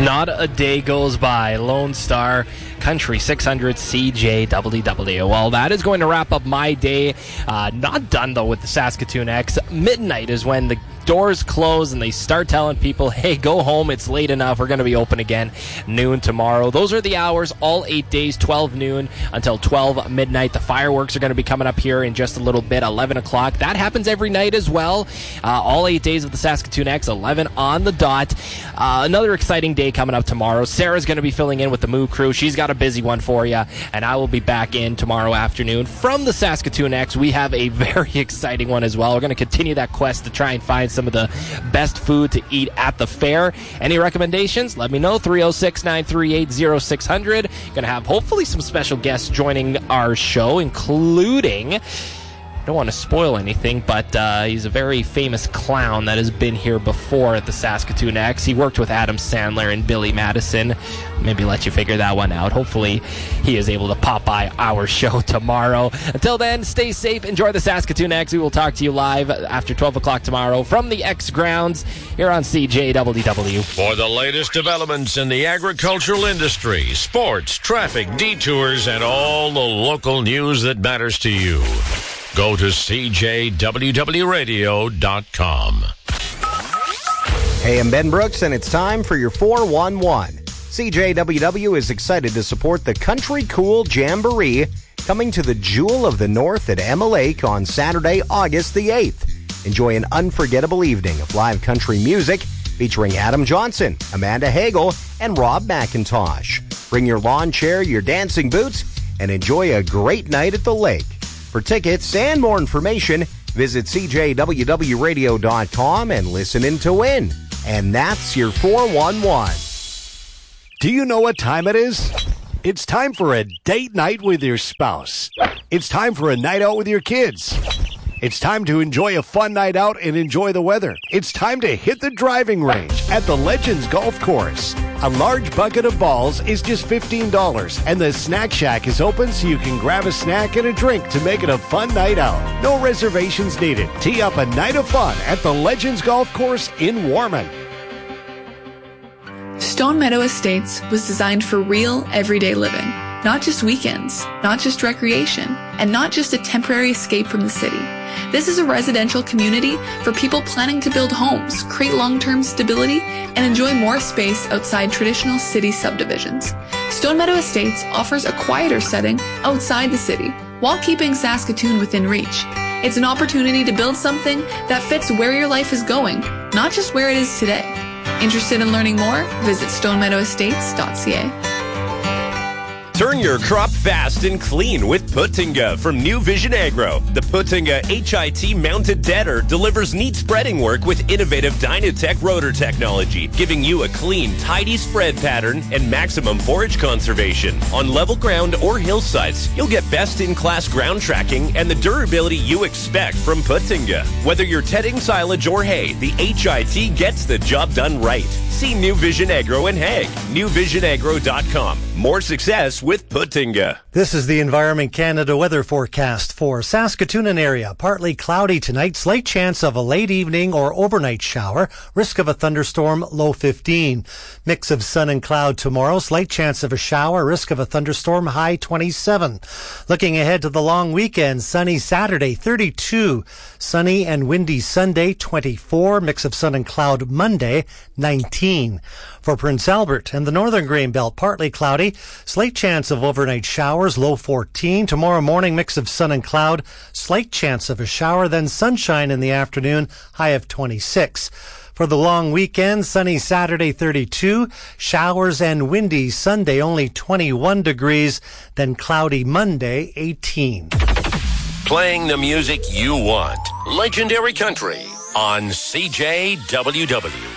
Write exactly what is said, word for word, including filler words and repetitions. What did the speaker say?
Not a day goes by. Lone Star Country six hundred C J W W. Well, that is going to wrap up my day. Uh, not done, though, with the Saskatoon X. Midnight is when the doors close and they start telling people, hey, go home, it's late enough, we're going to be open again noon tomorrow. Those are the hours, all eight days, twelve noon until twelve midnight. The fireworks are going to be coming up here in just a little bit, eleven o'clock. That happens every night as well. Uh, all eight days of the Saskatoon X, eleven on the dot. Uh, another exciting day coming up tomorrow. Sarah's going to be filling in with the Moo Crew. She's got a busy one for you, and I will be back in tomorrow afternoon from the Saskatoon X. We have a very exciting one as well. We're going to continue that quest to try and find some of the best food to eat at the fair. Any recommendations? Let me know. three oh six, nine three eight, oh six hundred. Going to have hopefully some special guests joining our show, including, I don't want to spoil anything, but uh, he's a very famous clown that has been here before at the Saskatoon X. He worked with Adam Sandler and Billy Madison. Maybe let you figure that one out. Hopefully he is able to pop by our show tomorrow. Until then, stay safe. Enjoy the Saskatoon X. We will talk to you live after twelve o'clock tomorrow from the X grounds here on C J W W. For the latest developments in the agricultural industry, sports, traffic, detours, and all the local news that matters to you, go to C J W W radio dot com. Hey, I'm Ben Brooks, and it's time for your four one one. C J W W is excited to support the Country Cool Jamboree coming to the Jewel of the North at Emma Lake on Saturday, August the eighth. Enjoy an unforgettable evening of live country music featuring Adam Johnson, Amanda Hagel, and Rob McIntosh. Bring your lawn chair, your dancing boots, and enjoy a great night at the lake. For tickets and more information, visit C J W W radio dot com and listen in to win. And that's your four one one. Do you know what time it is? It's time for a date night with your spouse. It's time for a night out with your kids. It's time to enjoy a fun night out and enjoy the weather. It's time to hit the driving range at the Legends Golf Course. A large bucket of balls is just fifteen dollars, and the Snack Shack is open so you can grab a snack and a drink to make it a fun night out. No reservations needed. Tee up a night of fun at the Legends Golf Course in Warman. Stone Meadow Estates was designed for real, everyday living. Not just weekends, not just recreation, and not just a temporary escape from the city. This is a residential community for people planning to build homes, create long-term stability, and enjoy more space outside traditional city subdivisions. Stone Meadow Estates offers a quieter setting outside the city, while keeping Saskatoon within reach. It's an opportunity to build something that fits where your life is going, not just where it is today. Interested in learning more? Visit stone meadow estates dot c a. Turn your crop fast and clean with Putinga from New Vision Agro. The Putinga H I T mounted deader delivers neat spreading work with innovative Dynatech rotor technology, giving you a clean, tidy spread pattern and maximum forage conservation. On level ground or hillsides, you'll get best-in-class ground tracking and the durability you expect from Putinga. Whether you're tedding silage or hay, the H I T gets the job done right. See New Vision Agro in Hague. new vision agro dot com. More success with Putinga. This is the Environment Canada weather forecast for Saskatoon and area. Partly cloudy tonight, slight chance of a late evening or overnight shower, risk of a thunderstorm, low fifteen. Mix of sun and cloud tomorrow, slight chance of a shower, risk of a thunderstorm, high twenty-seven. Looking ahead to the long weekend, sunny Saturday, thirty-two. Sunny and windy Sunday, twenty-four. Mix of sun and cloud Monday, nineteen. For Prince Albert and the northern Grain Belt, partly cloudy, slight chance of overnight showers, low fourteen. Tomorrow morning, mix of sun and cloud, slight chance of a shower, then sunshine in the afternoon, high of twenty-six. For the long weekend, sunny Saturday, thirty-two, showers and windy Sunday, only twenty-one degrees, then cloudy Monday, eighteen. Playing the music you want. Legendary Country on C J W W.